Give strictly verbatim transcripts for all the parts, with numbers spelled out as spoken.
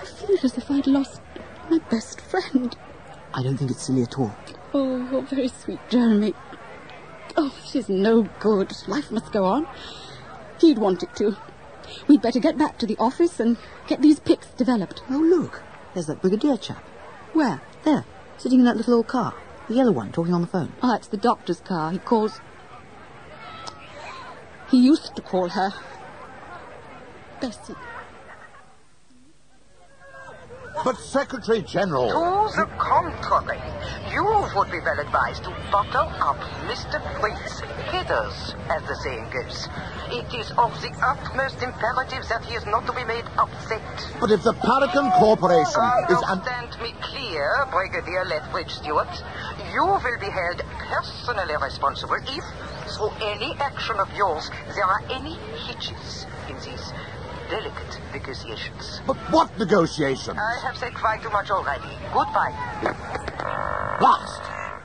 I feel as if I'd lost my best friend. I don't think it's silly at all. Oh, you're very sweet, Jeremy. Oh, it is no good. Life must go on. He'd want it to. We'd better get back to the office and get these pics developed. Oh, look. There's that brigadier chap. Where? There, sitting in that little old car. The yellow one, talking on the phone. Oh, it's the doctor's car. He calls... He used to call her Bessie. But, Secretary General... To the contrary, you would be well advised to bottle up Mister Prince Heathers, as the saying goes. It is of the utmost imperative that he is not to be made upset. But if the Paragon Corporation is... Understand me clear, Brigadier Lethbridge Stewart. You will be held personally responsible if, through any action of yours, there are any hitches in these delicate negotiations. But what negotiations? I have said quite too much already. Goodbye. Blast!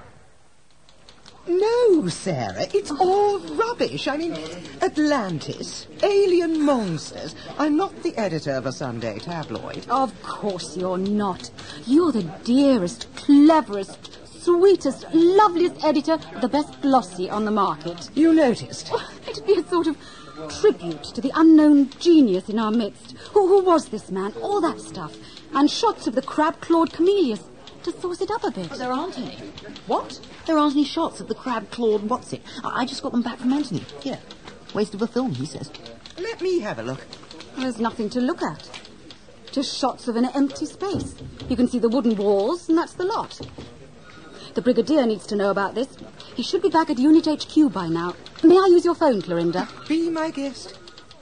No, Sarah, it's all rubbish. I mean, Atlantis, alien monsters. I'm not the editor of a Sunday tabloid. Of course you're not. You're the dearest, cleverest, sweetest, loveliest editor of the best glossy on the market. You noticed? Oh, it'd be a sort of tribute to the unknown genius in our midst. Who, who was this man? All that stuff. And shots of the crab-clawed camellias to sauce it up a bit. But there aren't any. What? There aren't any shots of the crab-clawed what's-it. I, I just got them back from Anthony. Here. Waste of a film, he says. Let me have a look. There's nothing to look at. Just shots of an empty space. You can see the wooden walls, and that's the lot. The Brigadier needs to know about this. He should be back at Unit H Q by now. May I use your phone, Clorinda? Be my guest.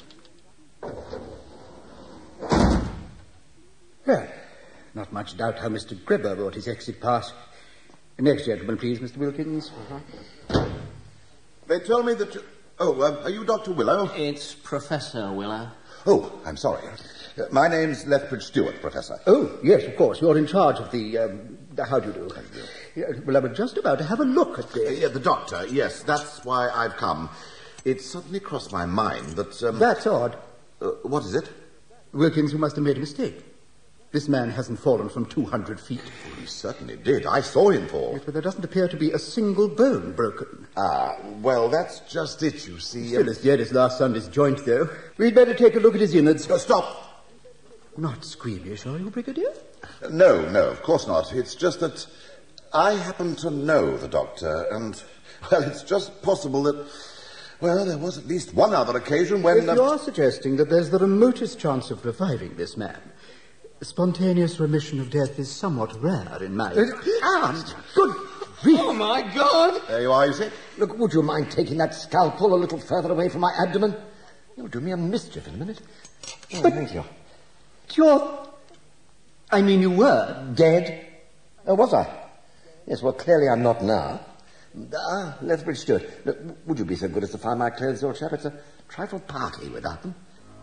Well, not much doubt how Mister Gribber wrote his exit pass. Next gentleman, please, Mister Wilkins. Uh-huh. They tell me that you... Oh, uh, are you Doctor Willow? It's Professor Willow. Oh, I'm sorry. Uh, my name's Lethbridge Stewart, Professor. Oh, yes, of course. You're in charge of the... Um, the how do you do? Yeah, well, I was just about to have a look at the... Uh, yeah, the doctor, yes, that's why I've come. It suddenly crossed my mind that... Um, That's odd. Uh, what is it? Wilkins, you must have made a mistake. This man hasn't fallen from two hundred feet. He certainly did. I saw him fall. Yes, but there doesn't appear to be a single bone broken. Ah, well, that's just it, you see. Still as dead as last Sunday's joint, though. We'd better take a look at his innards. Uh, stop! Not squeamish, are you, Brigadier? Uh, no, no, of course not. It's just that I happen to know the doctor, and, well, it's just possible that... Well, there was at least one other occasion when... If uh, you're suggesting that there's the remotest chance of reviving this man, spontaneous remission of death is somewhat rare in my... Uh, ah, good grief. Oh, my God. There you are, you see. Look, would you mind taking that scalpel a little further away from my abdomen? You'll do me a mischief in a minute. Oh, But- thank you. You're... I mean, you were... Dead? Oh, was I? Yes, well, clearly I'm not now. Ah, Lethbridge Stewart. Look, would you be so good as to find my clothes, old chap? It's a trifle party without them.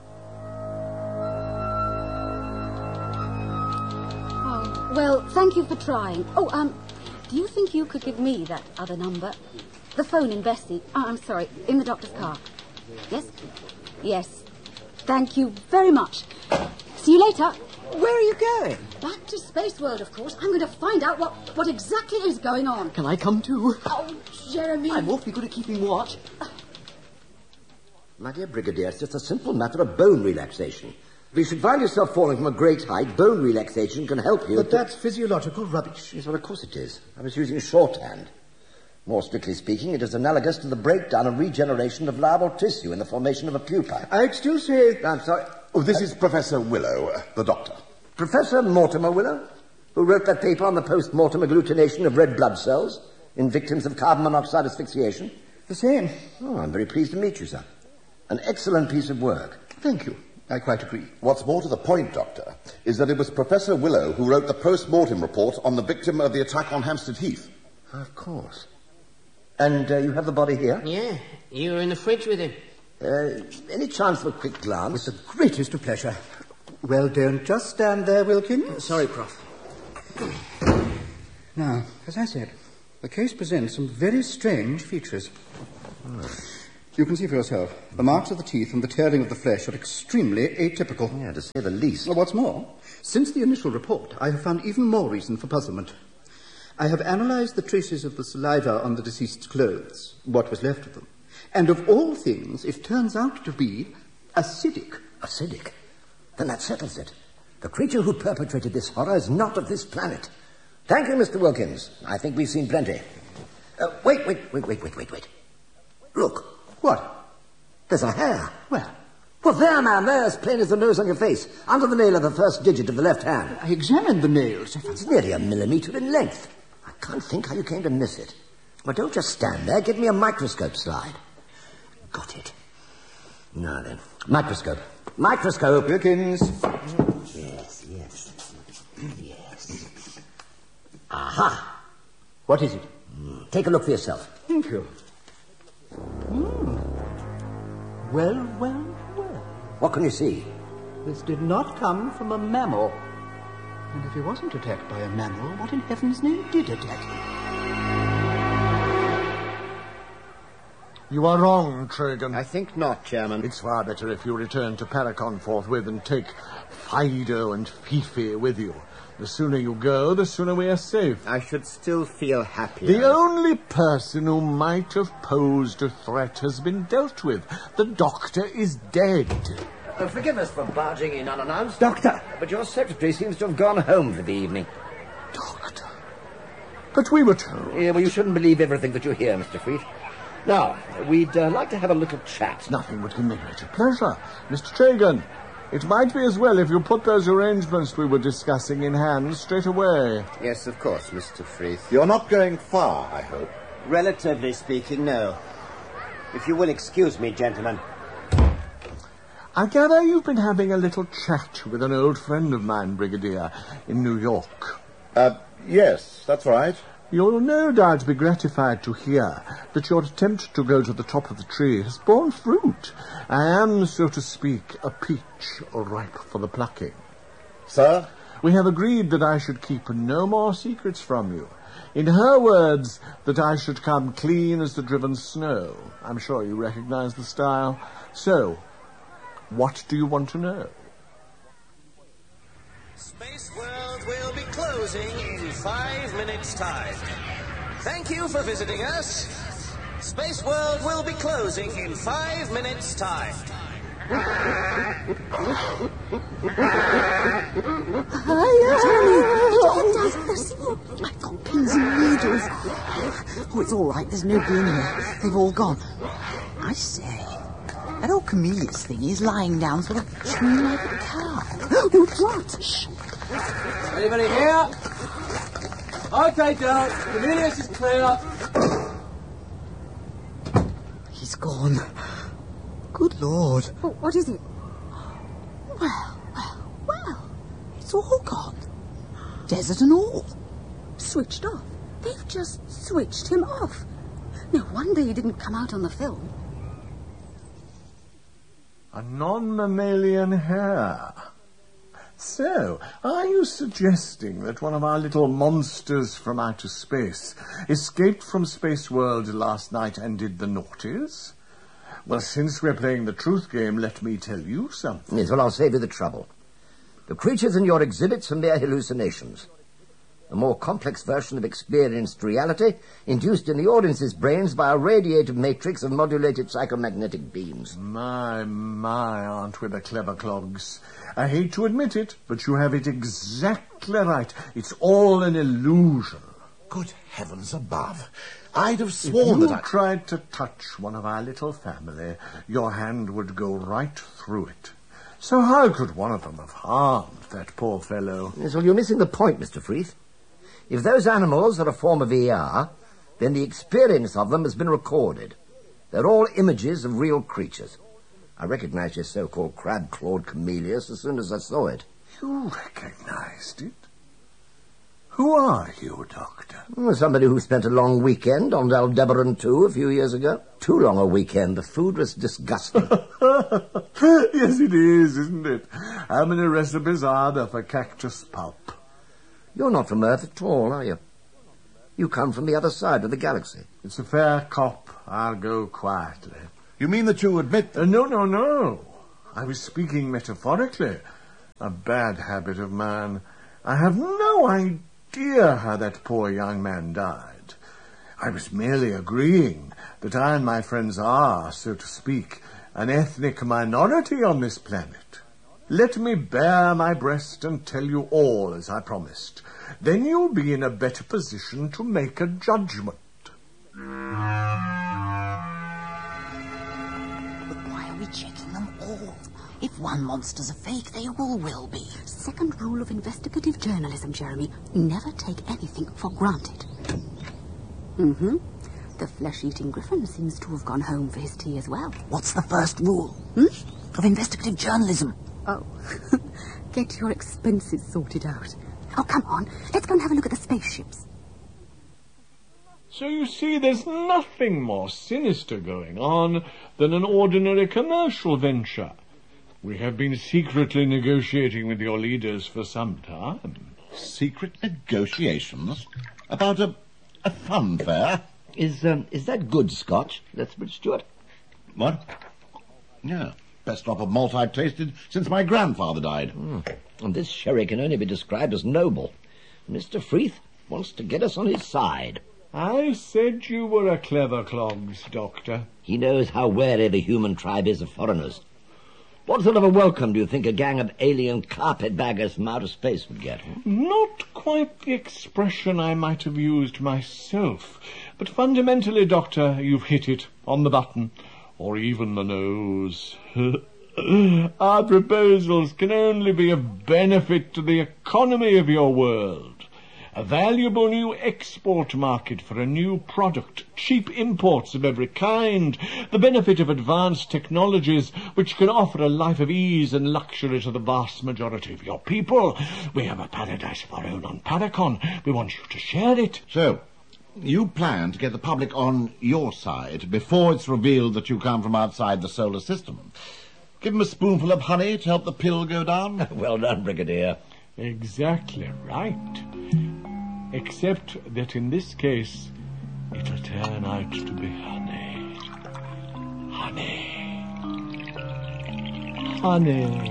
Oh, well, thank you for trying. Oh, um, do you think you could give me that other number? The phone in Bessie. Oh, I'm sorry, in the doctor's car. Yes? Yes. Thank you very much. See you later. Where are you going? Back to Space World, of course. I'm going to find out what, what exactly is going on. Can I come too? Oh, Jeremy. I'm awfully good at keeping watch. My dear Brigadier, it's just a simple matter of bone relaxation. If you should find yourself falling from a great height, bone relaxation can help you. But that's physiological rubbish. Yes, well, of course it is. I was using shorthand. More strictly speaking, it is analogous to the breakdown and regeneration of liable tissue in the formation of a pupa. I'd still say... I'm sorry. Oh, this is Professor Willow, uh, the doctor. Professor Mortimer Willow, who wrote that paper on the post-mortem agglutination of red blood cells in victims of carbon monoxide asphyxiation. The same. Oh, I'm very pleased to meet you, sir. An excellent piece of work. Thank you. I quite agree. What's more to the point, Doctor, is that it was Professor Willow who wrote the post-mortem report on the victim of the attack on Hampstead Heath. Of course. And uh, you have the body here? Yeah, you were in the fridge with him. Uh, any chance of a quick glance? With the greatest of pleasure. Well, don't just stand there, Wilkins. Sorry, Prof. Now, as I said, the case presents some very strange features. Oh. You can see for yourself. The marks of the teeth and the tearing of the flesh are extremely atypical. Yeah, to say the least. Well, what's more, since the initial report, I have found even more reason for puzzlement. I have analysed the traces of the saliva on the deceased's clothes, what was left of them. And of all things, it turns out to be acidic. Acidic? Then that settles it. The creature who perpetrated this horror is not of this planet. Thank you, Mister Wilkins. I think we've seen plenty. Uh, wait, wait, wait, wait, wait, wait, wait. Look. What? There's a hair. Where? Well, there, man, there, as plain as the nose on your face, under the nail of the first digit of the left hand. I examined the nails. It's nearly a millimetre in length. I can't think how you came to miss it. Well, don't just stand there. Give me a microscope slide. Got it. Now then. Microscope. Microscope. Wilkins. Yes, yes. Yes. Aha. What is it? Mm. Take a look for yourself. Thank you. Mm. Well, well, well. What can you see? This did not come from a mammal. And if he wasn't attacked by a mammal, what in heaven's name did attack him? You are wrong, Tragan. I think not, Chairman. It's far better if you return to Paracon forthwith and take Fido and Fifi with you. The sooner you go, the sooner we are safe. I should still feel happier. The only person who might have posed a threat has been dealt with. The doctor is dead. Uh, forgive us for barging in unannounced. Doctor! But your secretary seems to have gone home for the evening. Doctor? But we were told... Yeah, well, you shouldn't believe everything that you hear, Mister Freeth. Now, we'd uh, like to have a little chat. Nothing would give me greater pleasure. Mister Tragan, it might be as well if you put those arrangements we were discussing in hand straight away. Yes, of course, Mister Freeth. You're not going far, I hope. Relatively speaking, no. If you will excuse me, gentlemen. I gather you've been having a little chat with an old friend of mine, Brigadier, in New York. Uh, yes, that's right. You'll no doubt be gratified to hear that your attempt to go to the top of the tree has borne fruit. I am, so to speak, a peach ripe for the plucking. Sir? We have agreed that I should keep no more secrets from you. In her words, that I should come clean as the driven snow. I'm sure you recognize the style. So, what do you want to know? Space World will be closing in five minutes' time. Thank you for visiting us. Space World will be closing in five minutes' time. I've got pins and needles. Oh, it's all right. There's nobody in here. They've all gone. I say, that old Camillus thing is lying down sort of chewing like a cow. Oh, what? Shh. Anybody here? Okay, Doug. Camillus is clear. He's gone. Good Lord. Oh, what is it? Well, well, well. It's all gone. Desert and all. Switched off. They've just switched him off. No wonder he didn't come out on the film. A non-mammalian hair. So, are you suggesting that one of our little monsters from outer space escaped from Space World last night and did the naughties? Well, since we're playing the truth game, let me tell you something. Yes, well, I'll save you the trouble. The creatures in your exhibits are mere hallucinations. A more complex version of experienced reality induced in the audience's brains by a radiative matrix of modulated psychomagnetic beams. My, my, aren't we the clever clogs? I hate to admit it, but you have it exactly right. It's all an illusion. Good heavens above. I'd have sworn that that I... If you tried to touch one of our little family, your hand would go right through it. So how could one of them have harmed that poor fellow? Yes, well, you're missing the point, Mister Freeth. If those animals are a form of E R, then the experience of them has been recorded. They're all images of real creatures. I recognized your so-called crab-clawed Camillus as soon as I saw it. You recognized it? Who are you, Doctor? Well, somebody who spent a long weekend on Aldebaran two a few years ago. Too long a weekend. The food was disgusting. Yes, it is, isn't it? How many recipes are there for cactus pulp? You're not from Earth at all, are you? You come from the other side of the galaxy. It's a fair cop. I'll go quietly. You mean that you admit... Uh, no, no, no. I was speaking metaphorically. A bad habit of mine. I have no idea how that poor young man died. I was merely agreeing that I and my friends are, so to speak, an ethnic minority on this planet. Let me bare my breast and tell you all, as I promised. Then you'll be in a better position to make a judgment. But why are we checking them all? If one monster's a fake, they all will be. Second rule of investigative journalism, Jeremy. Never take anything for granted. Mm-hmm. The flesh-eating griffin seems to have gone home for his tea as well. What's the first rule? Hmm? Of investigative journalism? Oh, get your expenses sorted out. Oh, come on. Let's go and have a look at the spaceships. So you see, there's nothing more sinister going on than an ordinary commercial venture. We have been secretly negotiating with your leaders for some time. Secret negotiations? About a, a fun fair? Is um, is that good Scotch, Lethbridge Stewart? What? Yeah, best drop of malt I've tasted since my grandfather died. Mm. And this sherry can only be described as noble. Mister Freeth wants to get us on his side. I said you were a clever clogs, Doctor. He knows how wary the human tribe is of foreigners. What sort of a welcome do you think a gang of alien carpetbaggers from outer space would get? Hmm? Not quite the expression I might have used myself. But fundamentally, Doctor, you've hit it on the button, or even the nose. Our proposals can only be of benefit to the economy of your world. A valuable new export market for a new product, cheap imports of every kind, the benefit of advanced technologies which can offer a life of ease and luxury to the vast majority of your people. We have a paradise of our own on Paracon. We want you to share it. So, you plan to get the public on your side before it's revealed that you come from outside the solar system. Give them a spoonful of honey to help the pill go down. Well done, Brigadier. Exactly right. Except that in this case, it'll turn out to be honey. Honey. Honey.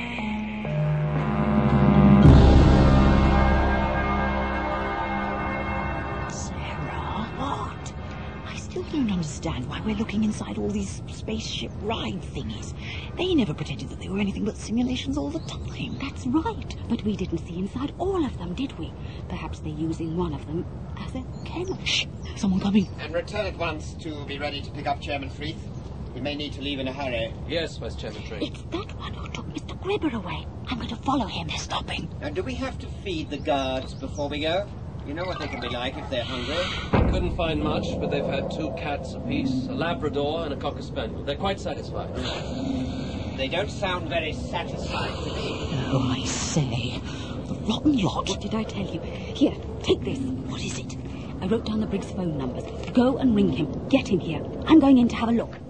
Sarah, what? I still don't understand why we're looking inside all these spaceship ride thingies. They never pretended that they were anything but simulations all the time. That's right, but we didn't see inside all of them, did we? Perhaps they're using one of them as a kennel. Shh! Someone coming. And return at once to be ready to pick up Chairman Freeth. We may need to leave in a hurry. Yes, Vice Chairman Tree. It's that one who took Mister Gribber away. I'm going to follow him. They're stopping. Now, do we have to feed the guards before we go? You know what they can be like if they're hungry. Couldn't find much, but they've had two cats apiece, a Labrador and a Cocker Spaniel. They're quite satisfied. They don't sound very satisfied to me. Oh, I say. The rotten lot. What did I tell you? Here, take this. What is it? I wrote down the Briggs phone numbers. Go and ring him. Get him here. I'm going in to have a look.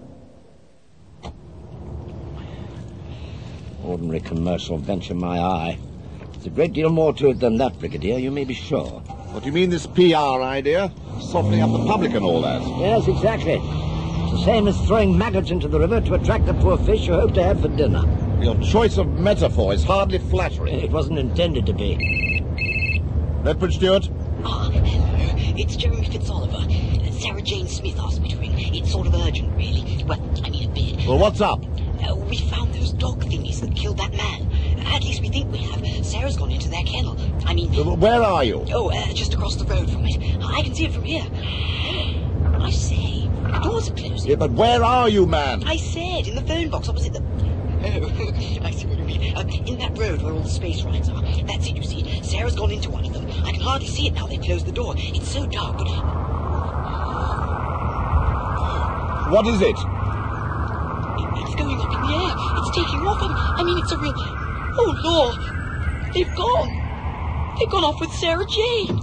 Ordinary commercial venture, my eye. There's a great deal more to it than that, Brigadier, you may be sure. What do you mean, this P R idea? Softening up the public and all that? Yes, exactly. It's the same as throwing maggots into the river to attract the poor fish you hope to have for dinner. Your choice of metaphor is hardly flattering. It wasn't intended to be. Lethbridge Stewart? Oh, hello. It's Jeremy Fitzoliver. Sarah Jane Smith asked me to ring. It's sort of urgent, really. Well, I mean a bit. Well, what's up? Uh, we found those dog thingies that killed that man. At least we think we have. Sarah's gone into their kennel. I mean... Uh, where are you? Oh, uh, just across the road from it. I can see it from here. I say, the doors are closing. Yeah, but where are you, man? I said, in the phone box opposite the... Oh, I see what you mean. Uh, in that road where all the space rides are. That's it, you see. Sarah's gone into one of them. I can hardly see it now they've closed the door. It's so dark, but... What is it? It's going up in the air. It's taking off. I mean, it's a real... Oh, Lord. They've gone. They've gone off with Sarah Jane.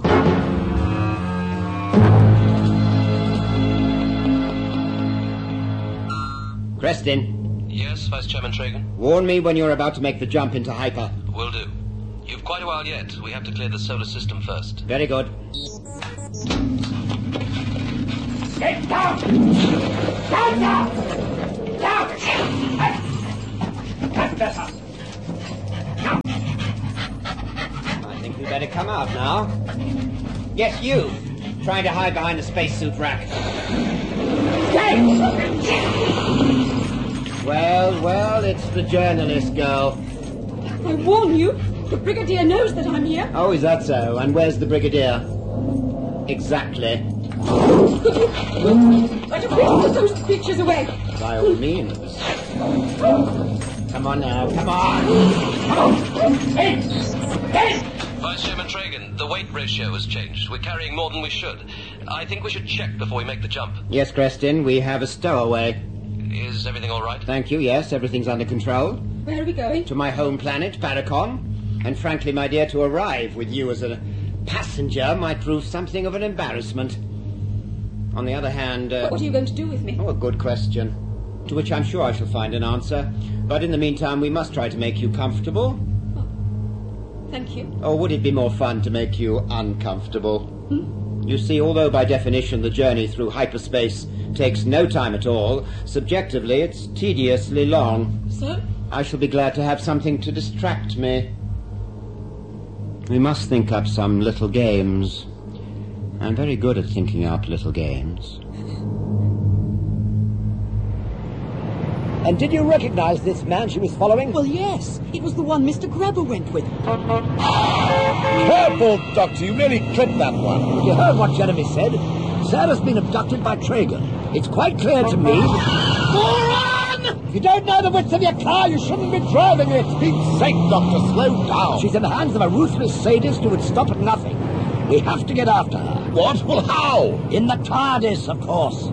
Creston. Yes, Vice Chairman Tragan? Warn me when you're about to make the jump into hyper. Will do. You've quite a while yet. We have to clear the solar system first. Very good. Get down! Down now! Down! That's better. Now. I think we'd better come out now. Yes, you. Trying to hide behind the spacesuit rack. Well, well, it's the journalist girl. I warn you, the Brigadier knows that I'm here. Oh, is that so? And where's the Brigadier? Exactly. Could you... Could you please put those pictures away? By all means. Come on now, come on! Come on! Hey! Hey! Vice Chairman Tragan, the weight ratio has changed. We're carrying more than we should. I think we should check before we make the jump. Yes, Creston, we have a stowaway. Is everything all right? Thank you, yes, everything's under control. Where are we going? To my home planet, Paracon. And frankly, my dear, to arrive with you as a passenger might prove something of an embarrassment. On the other hand... Uh, what are you going to do with me? Oh, a good question. To which I'm sure I shall find an answer. But in the meantime, we must try to make you comfortable. Oh, thank you. Or would it be more fun to make you uncomfortable? Hmm? You see, although by definition the journey through hyperspace takes no time at all, subjectively it's tediously long. So? I shall be glad to have something to distract me. We must think up some little games. I'm very good at thinking up little games. And did you recognize this man she was following? Well, yes. It was the one Mister Grabber went with. Careful, Doctor. You nearly clipped that one. You heard what Jeremy said. Sarah's been abducted by Tragan. It's quite clear to me... Moron! If you don't know the width of your car, you shouldn't be driving it. For Pete's sake, Doctor, slow down. She's in the hands of a ruthless sadist who would stop at nothing. We have to get after her. What? Well, how? In the TARDIS, of course.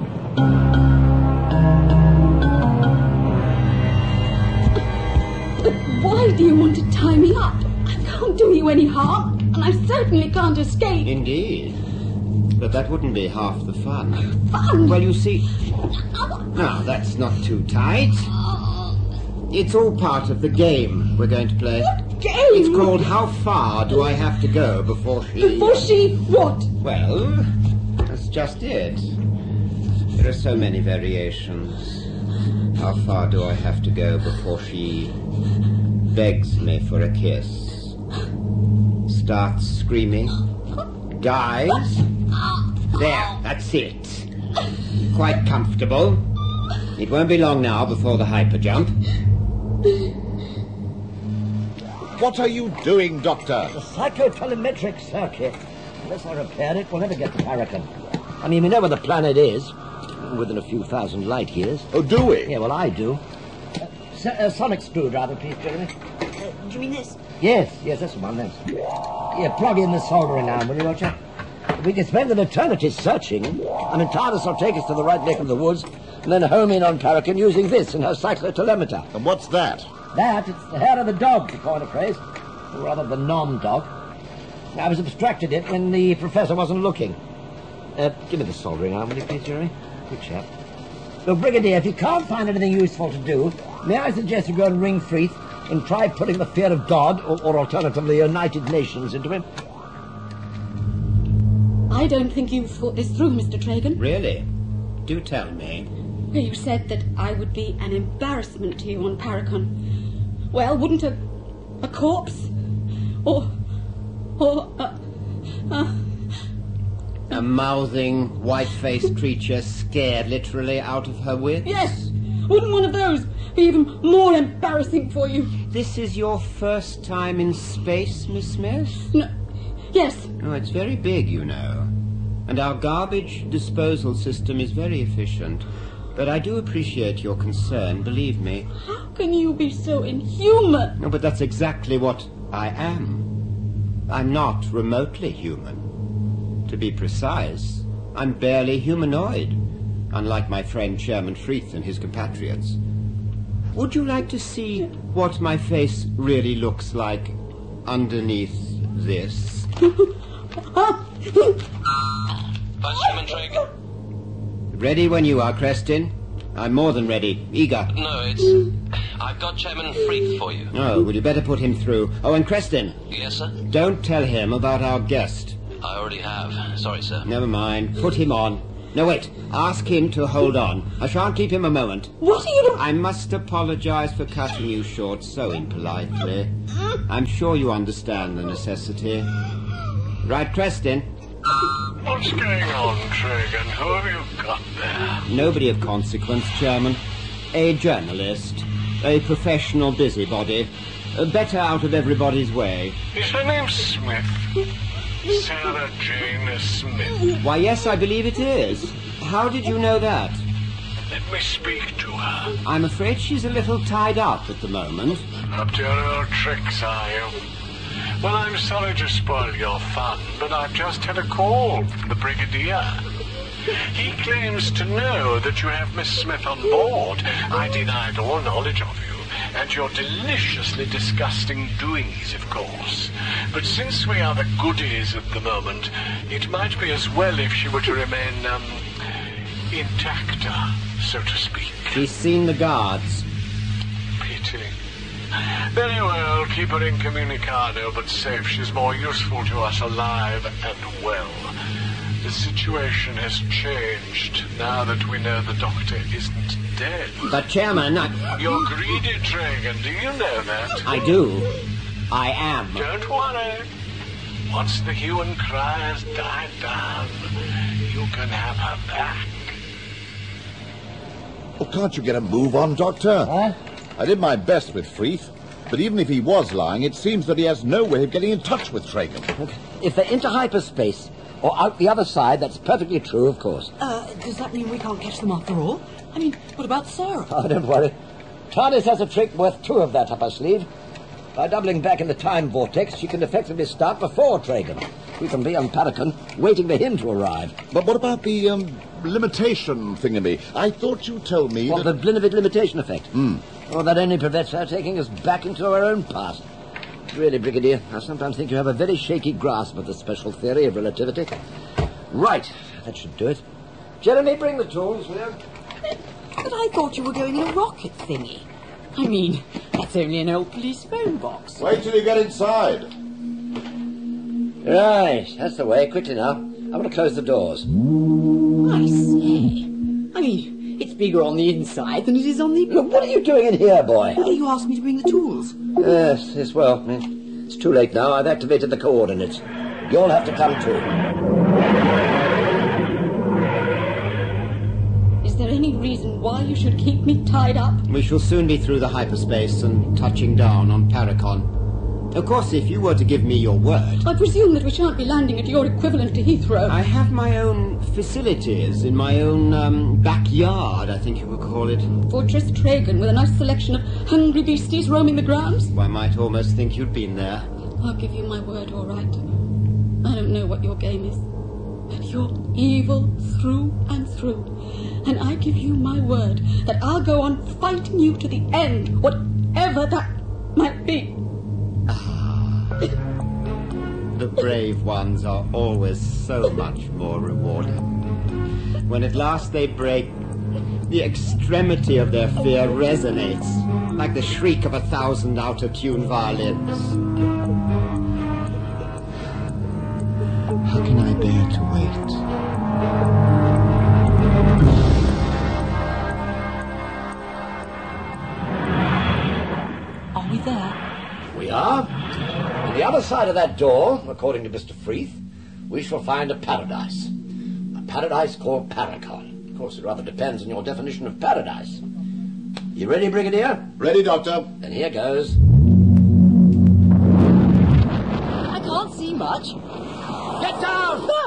Why do you want to tie me up? I can't do you any harm, and I certainly can't escape. Indeed. But that wouldn't be half the fun. Fun? Well, you see... Now, that's not too tight. It's all part of the game we're going to play. What game? It's called How Far Do I Have to Go Before She... Before she what? Well, that's just it. There are so many variations. How far do I have to go before she begs me for a kiss? Starts screaming. Dies. There, that's it. Quite comfortable. It won't be long now before the hyperjump. What are you doing, Doctor? The psychotelemetric circuit. Unless I repair it, we'll never get to Paracon. I mean, we know where the planet is. Within a few thousand light years. Oh, do we? Yeah, well, I do. Uh, so, uh, sonic screwdriver, please, Jeremy. Uh, do you mean this? Yes, yes, that's the one, thanks. Yeah, plug in the soldering arm, will you, Roger? We can spend an eternity searching. I mean, TARDIS will take us to the right neck of the woods, and then home in on Paracon using this in her cyclotelemeter. And what's that? That, it's the hair of the dog, to coin a phrase. Or rather, the non-dog. I was abstracted it when the professor wasn't looking. Uh, give me the soldering arm, will you please, Jeremy? Good chap. Look, Brigadier, if you can't find anything useful to do, may I suggest you go and ring Freeth and try putting the fear of God, or, or alternatively the United Nations, into him? I don't think you've thought this through, Mister Tragan. Really? Do tell me. You said that I would be an embarrassment to you on Paracon. Well, wouldn't a... a corpse? Or... or... a... a A mouthing, white-faced creature scared literally out of her wits? Yes! Wouldn't one of those be even more embarrassing for you? This is your first time in space, Miss Smith? No. Yes. Oh, it's very big, you know. And our garbage disposal system is very efficient. But I do appreciate your concern, believe me. How can you be so inhuman? No, but that's exactly what I am. I'm not remotely human. To be precise, I'm barely humanoid, unlike my friend Chairman Freeth and his compatriots. Would you like to see what my face really looks like underneath this? Vice Chairman Tragan. Ready when you are, Creston. I'm more than ready. Eager. No, it's... I've got Chairman Freeth for you. Oh, well, you better put him through. Oh, and Creston. Yes, sir? Don't tell him about our guest. I already have. Sorry, sir. Never mind. Put him on. No, wait. Ask him to hold on. I shan't keep him a moment. What are you... I must apologize for cutting you short so impolitely. I'm sure you understand the necessity. Right, Creston? What's going on, Tragan? Who have you got there? Nobody of consequence, Chairman. A journalist. A professional busybody. Uh, better out of everybody's way. Is her name Smith? Sarah Jane Smith? Why, yes, I believe it is. How did you know that? Let me speak to her. I'm afraid she's a little tied up at the moment. Up to your old tricks, are you? Well, I'm sorry to spoil your fun, but I've just had a call from the Brigadier. He claims to know that you have Miss Smith on board. I denied all knowledge of you, and your deliciously disgusting doings, of course. But since we are the goodies at the moment, it might be as well if she were to remain, um, intacta, so to speak. She's seen the guards. Pity. Very well, keep her incommunicado, but safe. She's more useful to us alive and well. The situation has changed now that we know the doctor isn't dead. But, Chairman, I... You're greedy, Tragan. Do you know that? I do. I am. Don't worry. Once the hue and cry has died down, you can have her back. Well, can't you get a move on, Doctor? What? I did my best with Freeth, but even if he was lying, it seems that he has no way of getting in touch with Tragan. If they're into hyperspace, or out the other side, that's perfectly true, of course. Uh, does that mean we can't catch them after all? I mean, what about Sarah? Oh, don't worry. TARDIS has a trick worth two of that up her sleeve. By doubling back in the time vortex, she can effectively start before Tragan. We can be on Paracon, waiting for him to arrive. But what about the, um, limitation thingamy? I thought you told me What, that... the Blinovit limitation effect? Hmm. Oh, that only prevents her taking us back into our own past. Really, Brigadier, I sometimes think you have a very shaky grasp of the special theory of relativity. Right, that should do it. Jeremy, bring the tools, will you? But I thought you were going in a rocket thingy. I mean, that's only an old police phone box. Wait till you get inside. Right, that's the way. Quickly now. I'm going to close the doors. I say. I mean, it's bigger on the inside than it is on the... Look, what are you doing in here, boy? Well, you asked me to bring the tools. Yes, yes, well, I mean, it's too late now. I've activated the coordinates. You'll have to come too. Is there any reason why you should keep me tied up? We shall soon be through the hyperspace and touching down on Paracon. Of course, if you were to give me your word... I presume that we shan't be landing at your equivalent to Heathrow. I have my own facilities in my own um, backyard, I think you would call it. Fortress Tragan, with a nice selection of hungry beasties roaming the grounds. I might almost think you'd been there. I'll give you my word, all right. I don't know what your game is, but you're evil through and through. And I give you my word that I'll go on fighting you to the end, whatever that might be. The brave ones are always so much more rewarded. When at last they break, the extremity of their fear resonates like the shriek of a thousand out-of-tune violins. How can I bear to wait? Are we there? We are. On the other side of that door, according to Mister Freeth, we shall find a paradise. A paradise called Paracon. Of course, it rather depends on your definition of paradise. You ready, Brigadier? Ready, Doctor. Then here goes. I can't see much. Get down! No!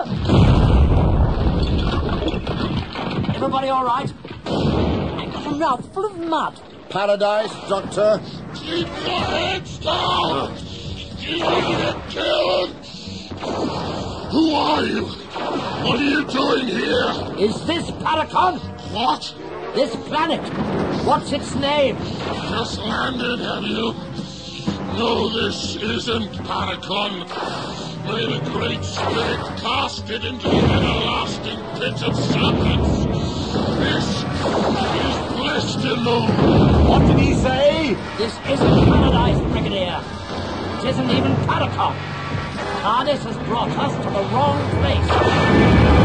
Everybody all right? I've got a mouth full of mud. Paradise, Doctor. Keep your heads down! You idiot killed! Who are you? What are you doing here? Is this Paracon? What? This planet. What's its name? Just landed, have you? No, this isn't Paracon. May the Great Spirit cast it into the everlasting pit of serpents. This is Blestilum. What did he say? This isn't paradise, Brigadier. It isn't even Paracon. TARDIS has brought us to the wrong place.